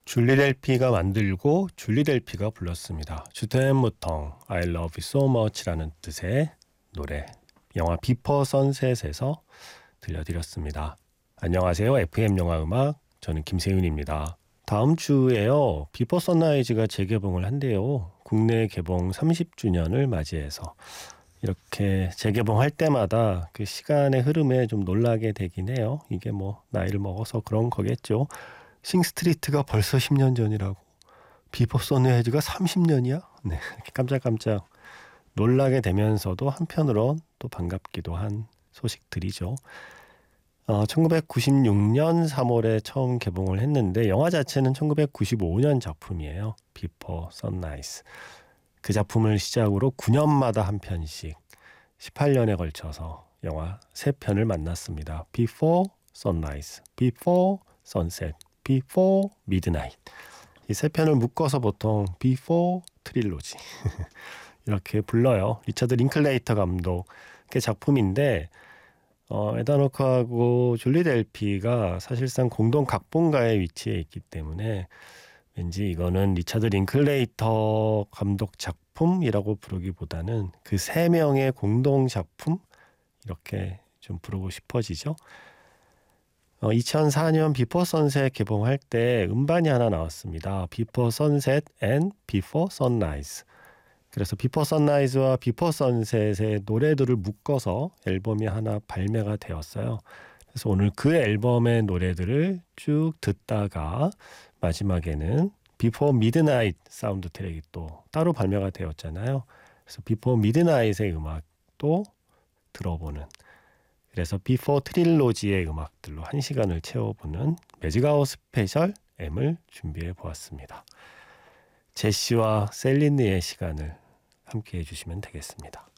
줄리 델피가 만들고 줄리 델피가 불렀습니다. 주텐무텅 I love you so much라는 뜻의 노래, 영화 비포 선셋에서 들려드렸습니다. 안녕하세요. FM 영화 음악, 저는 김세윤입니다. 다음 주에요, 비포 선라이즈가 재개봉을 한대요. 국내 개봉 30주년을 맞이해서 이렇게 재개봉할 때마다 그 시간의 흐름에 좀 놀라게 되긴 해요. 이게 뭐 나이를 먹어서 그런 거겠죠. 싱스트리트가 벌써 10년 전이라고, 비포 선라이즈가 30년이야? 네, 이렇게 깜짝깜짝 놀라게 되면서도 한편으론 또 반갑기도 한 소식들이죠. 1996년 3월에 처음 개봉을 했는데 영화 자체는 1995년 작품이에요. 비포 선라이즈. 그 작품을 시작으로 9년마다 한 편씩 18년에 걸쳐서 영화 3편을 만났습니다. Before Sunrise, Before Sunset, Before Midnight. 이 3편을 묶어서 보통 Before 트릴로지 이렇게 불러요. 리처드 링클레이터 감독의 작품인데 에단 호크하고 줄리 델피가 사실상 공동 각본가에 위치해 있기 때문에 왠지 이거는 리처드 링클레이터 감독 작품이라고 부르기보다는 그 3명의 공동 작품, 이렇게 좀 부르고 싶어지죠. 2004년 비포 선셋 개봉할 때 음반이 하나 나왔습니다. 비포 선셋 앤 비포 선라이즈. 그래서 비포 선라이즈와 비포 선셋의 노래들을 묶어서 앨범이 하나 발매가 되었어요. 그래서 오늘 그 앨범의 노래들을 쭉 듣다가 마지막에는 비포 미드나잇 사운드 트랙이 또 따로 발매가 되었잖아요. 그래서 비포 미드나잇의 음악도 들어보는, 그래서 비포 트릴로지의 음악들로 1시간을 채워보는 매직아웃 스페셜 M을 준비해 보았습니다. 제시와 셀린느의 시간을 함께 해주시면 되겠습니다.